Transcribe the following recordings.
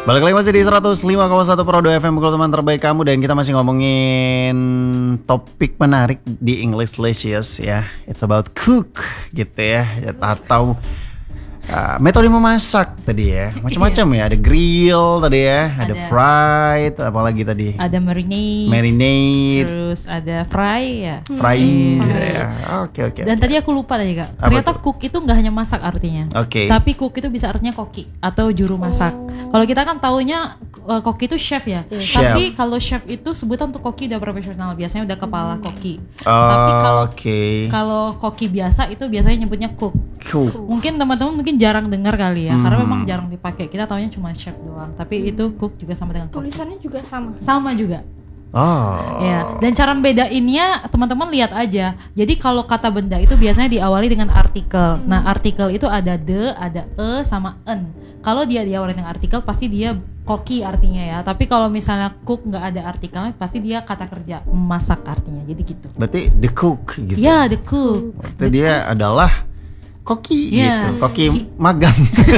Balik lagi masih di 105,1 Pro 2 FM, Pukul teman terbaik kamu. Dan kita masih ngomongin topik menarik di Englishlicious ya. It's about cook gitu ya. Atau metode memasak tadi ya. Macam-macam ya. Ada grill tadi ya. Ada fried, apalagi tadi? Ada marinade. Terus ada fry ya. Fry gitu ya. Oke. Dan tadi aku lupa tadi Kak. Ternyata cook itu nggak hanya masak artinya. Oke. Tapi cook itu bisa artinya koki atau juru masak. Kalau kita kan taunya koki itu chef ya. Chef. Tapi kalau chef itu sebutan untuk koki udah profesional. Biasanya udah kepala koki. Tapi kalau koki biasa itu biasanya nyebutnya cook. Mungkin teman-teman mungkin jarang dengar kali ya, karena memang jarang dipakai. Kita taunya cuma chef doang. Tapi itu cook juga sama dengan koki. Tulisannya juga sama. Sama juga. Oh. Ya, dan cara bedainnya teman-teman lihat aja. Jadi kalau kata benda itu biasanya diawali dengan artikel. Nah, artikel itu ada the, ada sama en. Kalau dia diawali dengan artikel pasti dia koki artinya ya. Tapi kalau misalnya cook nggak ada artikelnya pasti dia kata kerja, memasak artinya. Jadi gitu. Berarti the cook gitu. Ya, the cook. Berarti dia adalah koki gitu. Koki magang.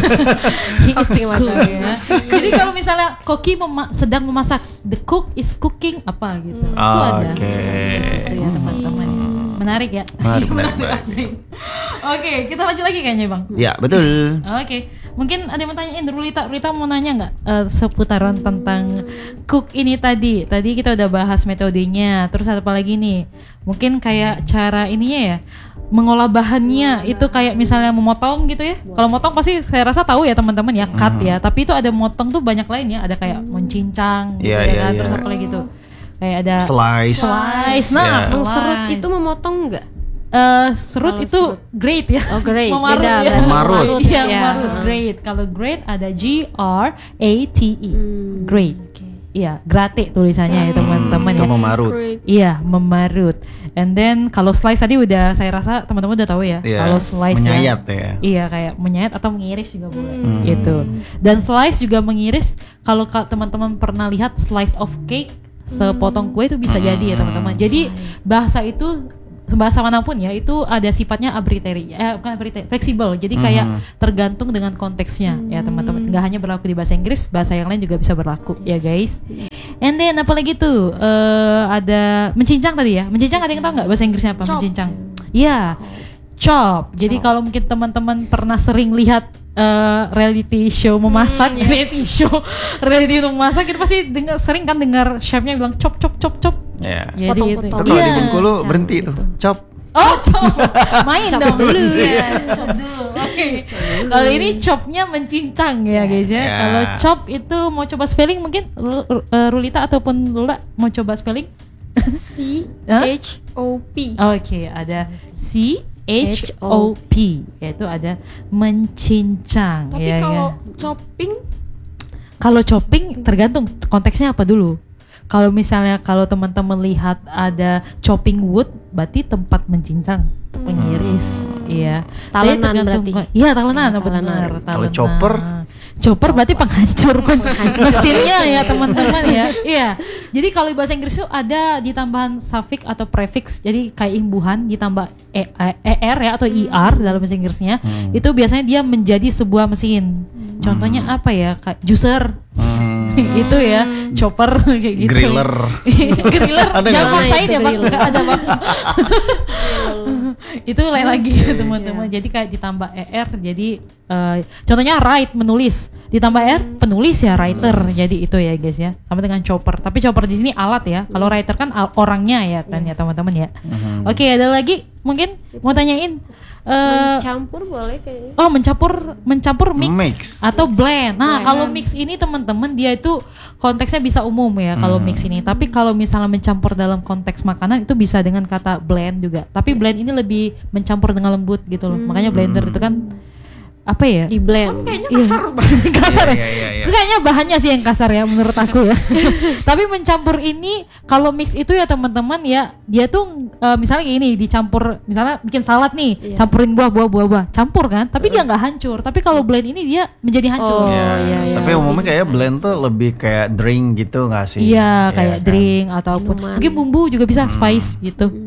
He is the cook ya. Jadi kalau misalnya koki sedang memasak, the cook is cooking apa gitu. Itu ada. Oke. Gitu ya teman-teman. Menarik ya. Menarik. Oke, kita lanjut lagi kayaknya Bang. Ya betul. Oke, mungkin ada yang mau tanyain Rulita mau nanya nggak seputaran tentang cook ini tadi? Tadi kita udah bahas metodenya. Terus ada apa lagi nih? Mungkin kayak cara ininya ya, mengolah bahannya itu kayak misalnya memotong gitu ya. Kalau motong pasti saya rasa tahu ya teman-teman ya, cut ya. Tapi itu ada motong tuh banyak lain ya. Ada kayak mencincang gitu kan. Terus apa lagi tuh? Kayak ada slice. Nah, serut itu memotong enggak? Serut itu grate ya. Oh grate. Memarut Beda, ya. Memarut. Iya, memarut grate. Kalau grate ada grate. Grate. Iya, grate tulisannya ya teman-teman Itu ya. memarut. Iya, memarut. And then kalau slice tadi udah saya rasa teman-teman udah tahu ya. Iya, Kalau slice menyayat ya. Iya, kayak menyayat atau mengiris juga boleh gitu. Dan slice juga mengiris. Kalau teman-teman pernah lihat slice of cake, sepotong kue itu bisa jadi ya teman-teman. Jadi bahasa manapun ya itu ada sifatnya fleksibel. Jadi kayak tergantung dengan konteksnya ya teman-teman. Nggak hanya berlaku di bahasa Inggris, bahasa yang lain juga bisa berlaku ya guys. And then apa lagi tuh? Ada mencincang tadi ya. Mencincang ada yang tahu nggak bahasa Inggrisnya apa? Mencincang. Iya. Chop. Jadi kalau mungkin teman-teman pernah sering lihat reality show memasak, reality memasak kita pasti sering kan dengar chefnya bilang chop. Ya. Jadi itu. Tapi kalau di Bengkulu berhenti tuh. Chop. Oh, chop. Main dong dulu dulu. ya. Chop dulu. Oke. Kalau ini chopnya mencincang ya guys ya. Kalau chop itu mau coba spelling mungkin Rulita ataupun Lula mau coba spelling? CHOP. Oke, ada CHOP, yaitu ada mencincang. Tapi kalau chopping? Kalau chopping tergantung konteksnya apa dulu. Kalau misalnya kalau teman-teman lihat ada chopping wood, berarti tempat mencincang, mengiris, iya. Talenan berarti. Iya talenan, benar. Kalau chopper berarti penghancur mesinnya ya teman-teman ya. Iya. Jadi kalau bahasa Inggris itu ada ditambahan suffix atau prefix. Jadi kayak imbuhan ditambah er ya atau er dalam bahasa Inggrisnya. Itu biasanya dia menjadi sebuah mesin. Contohnya apa ya? Kayak juicer. Itu ya, chopper kayak gitu. Griller. Jangan maksain ya Bang. Enggak ada Bang. Itu lain lagi ya teman-teman. Jadi kayak ditambah er jadi contohnya write menulis, ditambah r penulis ya writer. Jadi itu ya guys ya. Sama dengan chopper. Tapi chopper di sini alat ya. Kalau writer kan orangnya ya kan ya teman-teman ya. Oke, ada lagi mungkin mau tanyain Mencampur boleh kayaknya. Oh, mencampur mix atau blend. Nah, kalau mix ini teman-teman dia itu konteksnya bisa umum ya kalau mix ini. Tapi kalau misalnya mencampur dalam konteks makanan itu bisa dengan kata blend juga. Tapi blend ini lebih mencampur dengan lembut gitu loh. Makanya blender itu kan apa ya? Di blend. Kayaknya kasar banget. Kasar ya. Kayaknya bahannya sih yang kasar ya menurut aku ya. Tapi mencampur ini kalau mix itu ya teman-teman ya dia tuh misalnya kayak gini dicampur, misalnya bikin salad nih, campurin buah, campur kan, tapi dia nggak hancur. Tapi kalau blend ini dia menjadi hancur. Tapi umumnya kayak blend tuh lebih kayak drink gitu nggak sih? Iya, kayak drink ataupun mungkin bumbu juga bisa spice gitu.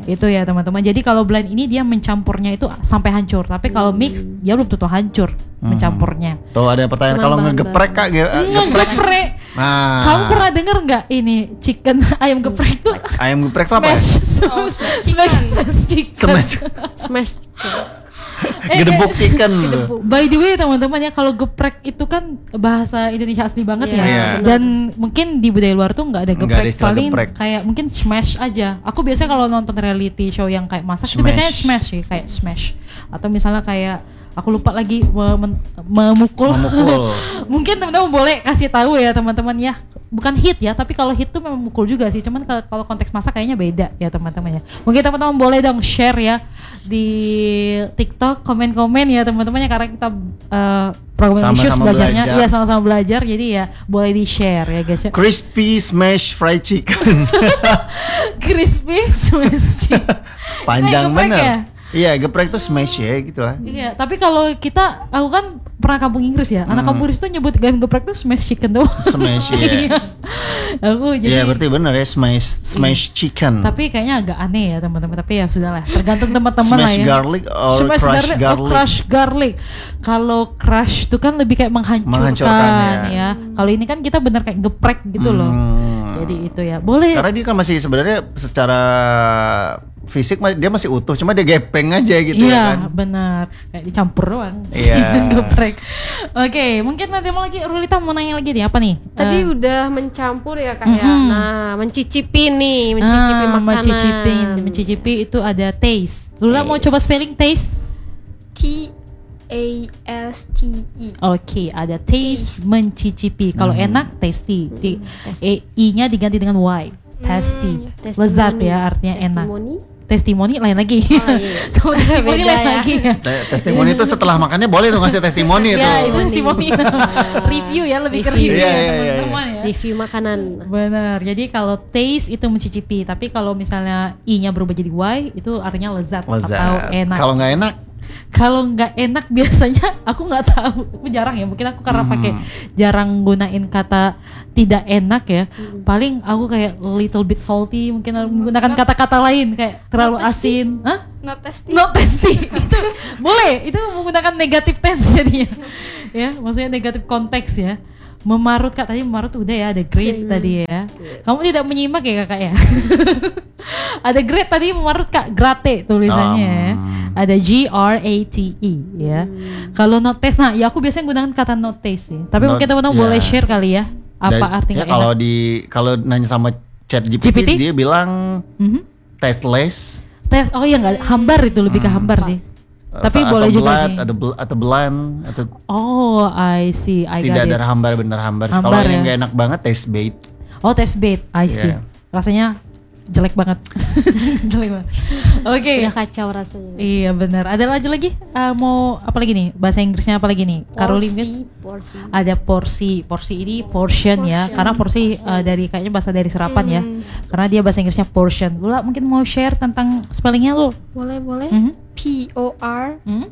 Itu ya teman-teman. Jadi kalau blend ini dia mencampurnya itu sampai hancur. Tapi kalau mix dia belum tentu hancur mencampurnya. Tuh ada pertanyaan, Cuman kalau bahan-bahan. ngegeprek Kak, Ngegeprek. Nah, Kamu pernah denger nggak ini chicken ayam geprek tuh? ayam geprek tuh apa ya? Smash chicken. Smash. Smash. Gedebuk chicken. By the way teman-teman ya, kalau geprek itu kan bahasa Indonesia asli banget Iya, ya. Iya. Dan mungkin di budaya luar tuh nggak ada Nggak geprek, ada istilah paling geprek. kayak mungkin smash aja. Aku biasanya kalau nonton reality show yang kayak masak itu Smash. biasanya smash sih, kayak smash. Atau misalnya kayak aku lupa lagi memukul. Memukul. Mungkin teman-teman boleh kasih tahu ya teman-teman ya. Bukan hit ya, tapi kalau hit tuh memang mukul juga sih. Cuman kalau konteks masak kayaknya beda ya teman-teman ya. Mungkin teman-teman boleh dong share ya di TikTok, komen-komen ya teman-teman ya, karena kita program Sama-sama issues belajarnya, belajar. iya sama-sama belajar. Jadi ya boleh di share ya guys ya. Crispy smash fried chicken. Crispy smash chicken. Panjang Kayak geprek bener. ya? Iya, geprek tuh smash ya gitulah. Iya, tapi kalau aku kan pernah kampung Inggris ya. Anak kampung Inggris tuh nyebut ayam geprek tuh smash chicken tuh. Smash ya. Aku Iya, jadi berarti bener ya, smash chicken. tapi kayaknya agak aneh ya teman-teman, tapi ya sudahlah, tergantung teman-teman lah Smash ya. garlic or Smash crush garlic, garlic. crush garlic. Kalau crush itu kan lebih kayak menghancurkan ya. ya. Kalau ini kan kita bener kayak geprek gitu loh. Jadi itu ya boleh. Karena dia kan masih sebenarnya secara fisik dia masih utuh, cuma dia gepeng aja gitu Iya, ya kan. benar. Kayak dicampur doang. Iya. Geprek. Oke, mungkin nanti mau lagi Rulita mau nanya lagi nih apa nih? Tadi udah mencampur ya Kak ya. Nah, mencicipi nih, mencicipi makanan. Mencicipi itu ada taste. Lula mau coba spelling taste? TASTE. Oke, ada taste, mencicipi. Kalau enak, tasty. I-nya diganti dengan Y. Tasty. Testimoni. Lezat ya, artinya enak. Testimoni. Testimoni lain lagi. iya. Kalau testimoni Beda lain ya. lagi ya. Testimoni itu setelah makannya boleh tuh ngasih testimoni itu. Ya, itu testimoni. Review ya, lebih ke review Iya, ya iya, teman-teman ya. Review makanan. Benar. Jadi kalau taste itu mencicipi, tapi kalau misalnya I-nya berubah jadi Y itu artinya lezat, atau Lezat. enak. Kalau nggak enak, Kalau nggak enak biasanya aku nggak tahu, aku jarang ya, mungkin aku karena pakai jarang gunain kata tidak enak ya. Paling aku kayak little bit salty, mungkin menggunakan kata-kata lain kayak terlalu asin. Hah? Not tasty. Not tasty. Itu boleh, itu menggunakan negative tense jadinya. Ya, maksudnya negatif konteks ya. Memarut Kak, tadi memarut udah ya, ada great tadi ya. Kamu tidak menyimak ya Kakak ya? Ada great tadi, memarut Kak, grate tulisannya ya. Ada GRATE ya. Kalau not taste, nah ya aku biasanya gunakan kata not taste sih. Tapi Not- mungkin teman-teman ya. boleh share kali ya. Apa dan- artinya ya, kalau enak? kalau nanya sama chat GPT? GPT, dia bilang Mhm. tasteless. Tes, oh iya nggak, hambar itu lebih ke hambar sih. Tapi atau boleh juga blood, sih. atau bland, atau Oh, I see, I tidak got it. ada hambar, bener hambar. Kalau Hambar yang ya. nggak enak banget taste bait. Oh, test bait, I see. Iya. Rasanya jelek banget. Jelek banget. Oke. Udah kacau rasanya. Iya benar. Ada lagi? Mau apa lagi nih? Bahasa Inggrisnya apa lagi nih? Karoli mungkin? Porsi. Ada porsi. Porsi ini portion ya. Karena porsi dari kayaknya bahasa dari serapan ya. Karena dia bahasa Inggrisnya portion. Lula mungkin mau share tentang spellingnya lu? Boleh, boleh. Mhm. PORTION.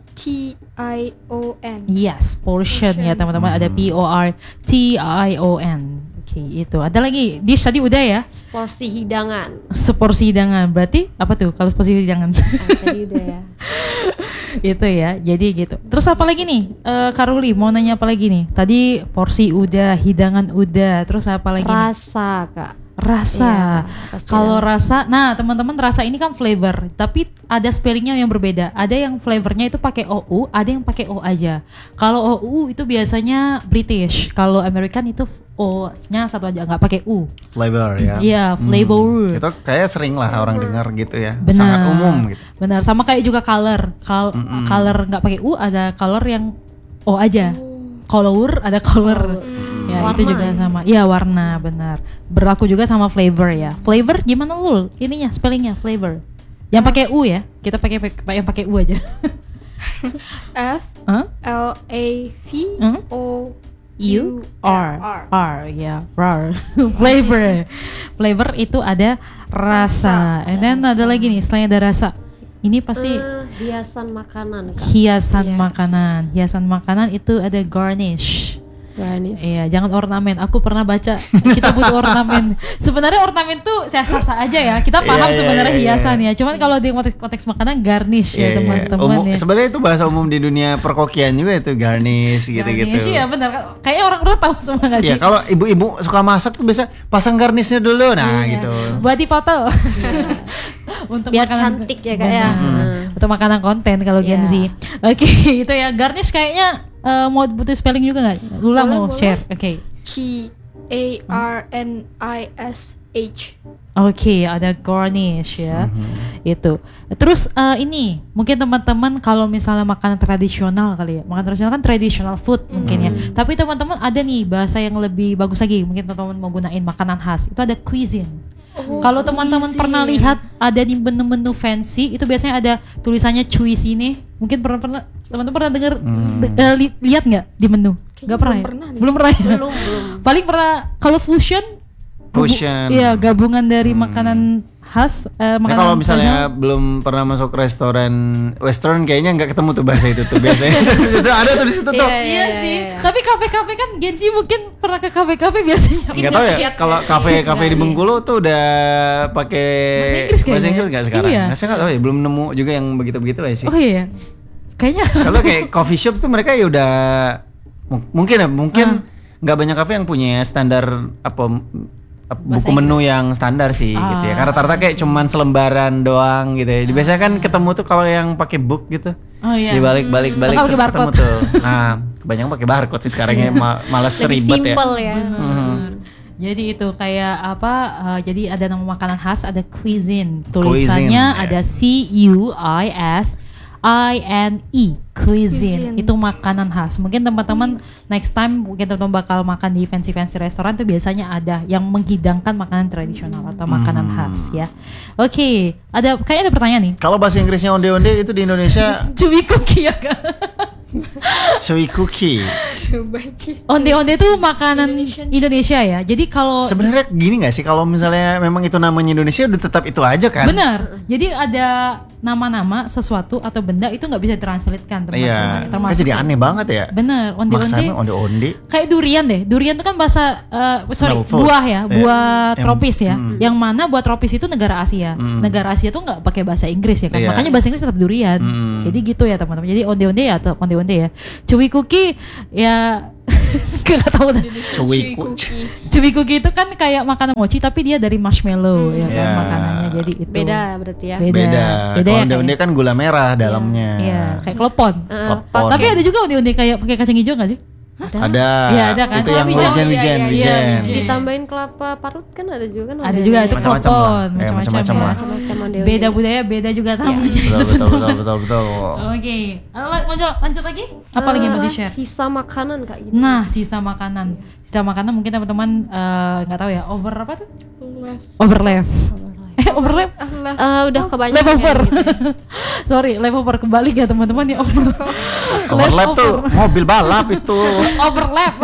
Yes, portion ya teman-teman. Ada PORTION. Oke, itu. Ada lagi? Dish tadi udah ya? Porsi hidangan. Seporsi hidangan. Berarti apa tuh kalau seporsi hidangan? Tadi udah ya. Itu ya, jadi gitu. Terus apa lagi nih, Karuli mau nanya apa lagi nih? Tadi porsi udah, hidangan udah, terus apa lagi nih? Rasa Kak. Rasa. Iya, pasti Kalau ada. rasa, nah teman-teman rasa ini kan flavor, tapi ada spellingnya yang berbeda. Ada yang flavornya itu pakai OU, ada yang pakai O aja. Kalau OU itu biasanya British, kalau American itu O-nya satu aja, nggak pakai U. Flavor ya. Iya, flavor. Itu kayak sering lah orang dengar gitu ya. Benar. Sangat umum gitu. Benar, sama kayak juga color. Color nggak pakai U, ada color yang O aja. Color ada color. Ya, Warna itu juga ya? sama. Iya, warna, benar. Berlaku juga sama flavor ya. Flavor gimana lu? Ininya spellingnya flavor. Yang pakai U ya. Kita pakai yang pakai U aja. F Huh? L A V O U R ya, rar. Flavor. Flavor itu ada rasa. And then ada lagi nih, selain ada rasa. Ini pasti Hiasan makanan Kak. hiasan Yes. makanan. Hiasan makanan itu ada garnish. Garnish. Iya, jangan ornamen. Aku pernah baca kita butuh ornamen. Sebenarnya ornamen tuh sah-sah aja ya. Kita paham Iya, sebenarnya iya, hiasan ya. Cuman kalau di konteks makanan garnish ya teman-teman ya. Sebenarnya itu bahasa umum di dunia perkokian juga itu garnish gitu-gitu. Garnish ya benar. Kayaknya orang-orang tahu semua nggak sih? Iya, kalau ibu-ibu suka masak tuh biasa pasang garnishnya dulu, nah gitu. Buat dipoto. Untuk Biar makanan cantik ya Kak ya. Untuk makanan konten kalau Gen Z. Iya. Oke, itu ya. Garnish kayaknya mau butuh spelling juga nggak? Lula mau Boleh. share. Oke. Garnish. Oke, ada garnish ya. Itu. Terus ini mungkin teman-teman kalau misalnya makanan tradisional kali ya. Makanan tradisional kan traditional food mungkin ya. Tapi teman-teman ada nih bahasa yang lebih bagus lagi. Mungkin teman-teman mau gunain makanan khas. Itu ada cuisine. Kalau teman-teman pernah lihat ada di menu-menu fancy itu biasanya ada tulisannya cuisine. Mungkin teman-teman pernah dengar lihat nggak di menu? Nggak pernah. belum Ya? pernah deh. Belum pernah. Ya? Belum. Paling pernah kalau fusion. Iya, gabungan dari makanan khas. Nah, Makanan kalau misalnya tradisional. belum pernah masuk restoran western kayaknya nggak ketemu tuh bahasa itu tuh biasanya. Itu ada tuh di situ tuh. Iya sih. Tapi kafe-kafe kan Gen Z mungkin pernah ke kafe-kafe biasanya. Nggak tahu ya Kiat kalau nggak sih? kafe-kafe di Nggak Bengkulu tuh udah pakai Bahasa Inggris kayaknya. bahasa Inggris nggak sekarang? Iya. Saya nggak tahu ya, belum nemu juga yang begitu-begitu ya sih. Oh iya. Kayaknya Kalau kayak coffee shop tuh mereka ya udah mungkin nggak banyak kafe yang punya standar buku menu yang standar sih gitu ya. Karena rata-rata kayak cuman selembaran doang gitu ya. Biasanya kan ketemu tuh kalau yang pakai book gitu. Oh iya. Dibalik-balik Atau pakai terus ketemu barcode. tuh. Nah, kebanyakan pakai barcode sih sekarang ya malas Lebih ribet ya. simple ya. Jadi itu kayak apa? Jadi ada nama makanan khas, ada cuisine. Cuisine, Tulisannya ya. ada CUISINE. Cuisine. Itu makanan khas. Mungkin teman-teman next time mungkin teman-teman bakal makan di fancy restoran tuh biasanya ada yang menghidangkan makanan tradisional atau makanan khas ya. Oke, kayaknya ada pertanyaan nih. Kalau bahasa Inggrisnya onde-onde itu di Indonesia Cuy cookie ya kan? chewy cookie. Coba sih. Onde-onde itu makanan Indonesia ya. Jadi kalau Sebenarnya gini nggak sih kalau misalnya memang itu namanya Indonesia udah tetap itu aja kan? benar. Jadi ada nama-nama sesuatu atau benda itu nggak bisa ditranslatekan Iya. teman-teman. Kan jadi aneh banget ya. Bener, onde-onde. Maksudnya onde-onde. Kayak durian deh. Durian itu kan bahasa Smell food. buah ya, buah Yang- tropis ya. Yang mana buah tropis itu negara Asia. Negara Asia tuh nggak pakai bahasa Inggris ya kan. Iya. Makanya bahasa Inggris tetap durian. Jadi gitu ya teman-teman. Jadi onde-onde ya atau onde-onde ya. Cuy cookie ya gak tahu dah. Chewy cookie. Cookie. Cuy cookie itu kan kayak makanan mochi tapi dia dari marshmallow ya kan Iya. makanannya. Jadi itu. Beda berarti ya. Beda. Beda. Beda Kalau ya, onde-onde kayak. kan gula merah dalamnya. Iya, kayak klepon. Klepon. Tapi ada juga onde-onde kayak pakai kacang hijau gak sih? Ada. Iya, ada kan? Itu Oh, yang wijen. wijen. Iya, wijen. Ditambahin kelapa parut kan ada juga kan. Ada juga itu Macam-macam klepon, lah. Ya, macam-macam lah. Macam-macam onde-onde. Beda budaya, beda juga namanya. Betul. Oke, lanjut lagi. Apa lagi yang mau di-share? Sisa makanan Kak gitu. Nah, sisa makanan. Sisa makanan mungkin teman-teman nggak tahu ya, over apa tuh? Left. Overlap. Overlap. Left. Udah kebanyakan. Leftover. gitu. Sorry, leftover kembali ya teman-teman ya over. Overlap tuh mobil balap itu. Overlap.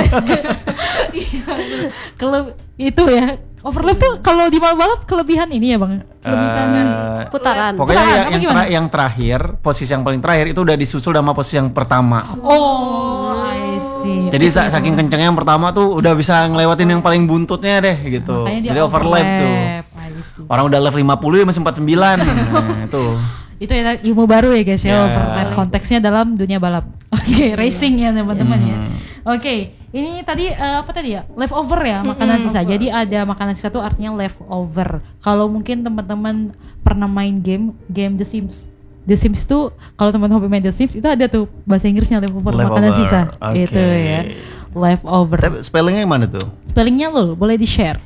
Kalau itu ya, overlap tuh kalau di balap kelebihan ini ya bang. Kelebihan. Putaran. Pokoknya Putaran, yang, apa gimana? yang terakhir, posisi yang paling terakhir itu udah disusul sama posisi yang pertama. Oh, I see. Jadi saking kencengnya yang pertama tuh udah bisa ngelewatin yang paling buntutnya deh gitu. Makanya dia Jadi overlap tuh. I see. Orang udah level 50 ya masih 49. Nah, itu. Itu ya ilmu baru ya guys ya, Ya. overlap konteksnya dalam dunia balap. Oke, racing ya teman-teman ya. Oke, ini tadi apa tadi ya? Leftover ya, makanan sisa. Jadi ada makanan sisa tuh artinya leftover. Kalau mungkin teman-teman pernah main game The Sims. The Sims tuh kalau teman-teman hobi main The Sims itu ada tuh bahasa Inggrisnya leftover, makanan sisa. Oke. Itu ya. Leftover. Tapi spellingnya yang mana tuh? Spellingnya lo boleh di-share.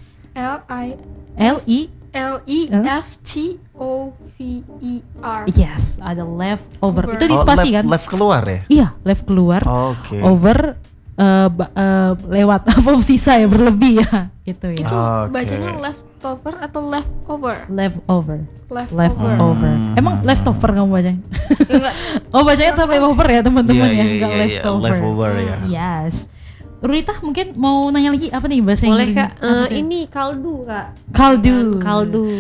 Leftover. Yes, ada leftover. Itu di spasi kan? Left keluar ya? Iya, left keluar. Oke. Over lewat apa sisa ya berlebih ya itu ya. Itu Oke. bacanya leftover atau leftover? Leftover. Leftover. Emang leftover kamu bacanya? Enggak. Oh bacanya tetap leftover ya teman-teman ya, enggak Iya, leftover. leftover ya. Yes. Rita mungkin mau nanya lagi apa nih bahasa Boleh Inggris? Kak. Ini kaldu Kak. Kaldu.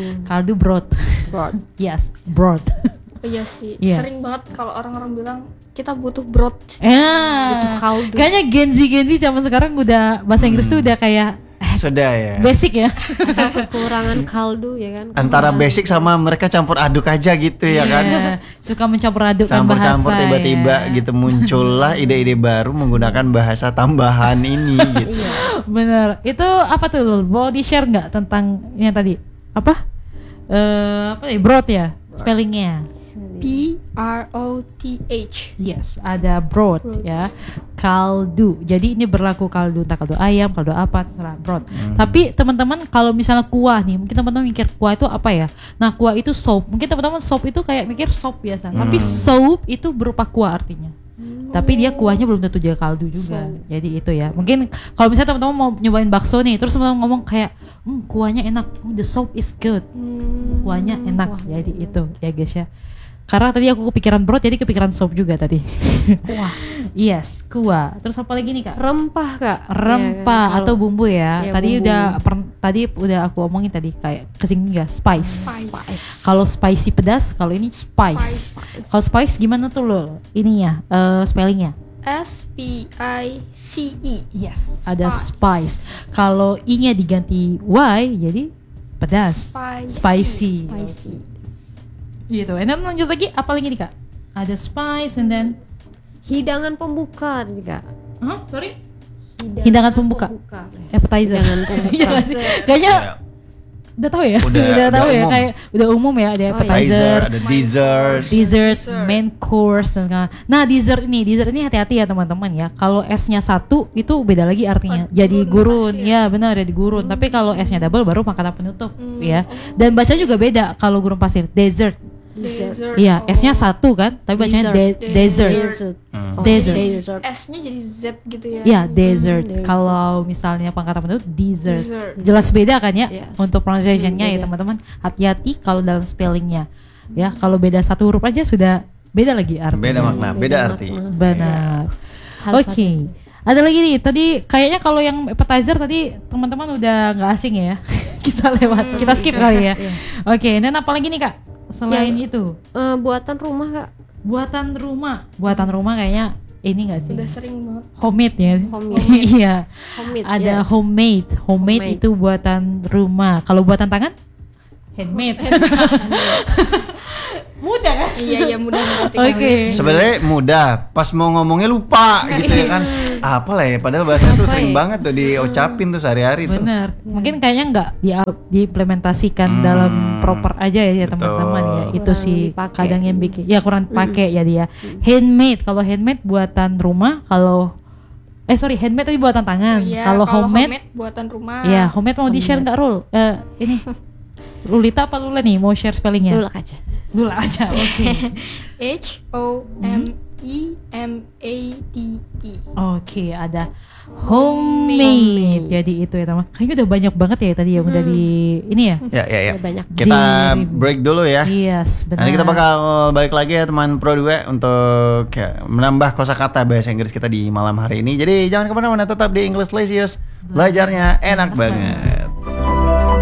Kaldu. Broth. Broth. Yes, broth. Oh iya sih. Iya. Sering banget kalau orang-orang bilang kita butuh broth. Butuh kaldu. Kayaknya Gen Z zaman sekarang udah bahasa Inggris tuh udah kayak Sudah ya. basic ya. Kekurangan kaldu ya kan. Antara basic sama mereka campur aduk aja gitu ya kan. Iya, suka mencampur adukkan bahasa. Campur-campur tiba-tiba ya. gitu muncullah ide-ide baru menggunakan bahasa tambahan ini gitu. Bener. Itu apa tuh Lul? Mau di-share nggak tentang yang tadi? Apa? Apa nih? Broth ya? Spellingnya. BROTH. Yes, ada broth ya. Kaldu. Jadi ini berlaku kaldu, entah kaldu ayam, kaldu apa, terserah broth. Tapi teman-teman kalau misalnya kuah nih, mungkin teman-teman mikir kuah itu apa ya? Nah, kuah itu soup. Mungkin teman-teman soup itu kayak mikir soup biasa. Tapi soup itu berupa kuah artinya. Tapi dia kuahnya belum tentu jadi kaldu juga. Jadi itu ya. Mungkin kalau misalnya teman-teman mau nyobain bakso nih, terus teman-teman ngomong kayak, kuahnya enak, the soup is good. Kuahnya enak. Jadi itu ya guys ya. Karena tadi aku kepikiran broth, jadi kepikiran soup juga tadi. Kuah. Yes, kuah. Terus apa lagi nih Kak? Rempah Kak. Rempah Iya kan? atau bumbu ya. Iya, Tadi bumbu. tadi udah aku omongin tadi kayak kesini ya, spice. Kalau spicy pedas, kalau ini spice. Kalau spice gimana tuh lo? Ininya, spellingnya. SPICE. Yes, ada spice. Kalau i-nya diganti y, jadi pedas. Spicy. Gitu. And then lanjut lagi, apa lagi nih Kak? Ada spice and then Hidangan pembuka juga. sorry? Hidangan pembuka. Appetizer. Hidangan pembuka. Iya nggak sih? Kayaknya udah tahu ya? Udah tahu ya, umum. kayak udah umum ya, ada appetizer, Ada dessert. dessert, main course dan nah dessert ini hati-hati ya teman-teman ya. Kalau S-nya 1 itu beda lagi artinya. Jadi gurun, ya benar jadi gurun. Tapi kalau S-nya double baru makanan penutup ya. Dan baca juga beda kalau gurun pasir, dessert. Dessert. Iya, S-nya 1 kan, tapi bacanya dessert. Dessert. S-nya jadi Z gitu ya. Ya, dessert. Kalau misalnya pangkatan penutup dessert. Dessert. Jelas beda kan ya Yes. untuk pronunciation-nya ya teman-teman. Hati-hati kalau dalam spellingnya. Ya, kalau beda satu huruf aja sudah beda lagi artinya. Beda makna, beda arti. Benar. Harus Oke. Ada lagi nih, tadi kayaknya kalau yang appetizer tadi teman-teman udah nggak asing ya. Kita lewat, kita skip kali ya. Oke, dan apa lagi nih Kak? Selain itu, Buatan rumah Kak. buatan rumah kayaknya ini nggak sih? Udah sering banget. Homemade ya. Homemade. Iya. Homemade. Ada ya. homemade. Homemade itu buatan rumah. Kalau buatan tangan? Handmade. Mudah kan? Iya mudah mengerti. Oke. Sebenarnya mudah, pas mau ngomongnya lupa gitu ya kan. Apa lah ya, padahal bahasanya tuh sering banget tuh diucapin tuh sehari-hari tuh. Bener. Mungkin kayaknya nggak diimplementasikan dalam proper aja ya betul. teman-teman ya. Itu Kurang sih dipakai. kadang yang bikin. Ya kurang pakai ya dia. Handmade. Kalau handmade buatan rumah. Kalau handmade tadi buatan tangan. Iya, Kalau homemade, buatan rumah. ya homemade mau di share nggak Rul? Ini Lulita apa Lula nih mau share spellingnya? Dulu aja. Lula aja. Oke. HOMEMADE. Oke, ada homemade. Jadi itu ya teman. Kayaknya udah banyak banget ya tadi yang udah di ini ya. Ya. Ada banyak. Kita Di- break dulu ya. Yes, benar. Nanti kita bakal balik lagi ya teman Pro 2 untuk ya, menambah kosakata bahasa Inggris kita di malam hari ini. Jadi jangan kemana-mana, tetap di English Licious. Belajarnya enak banget.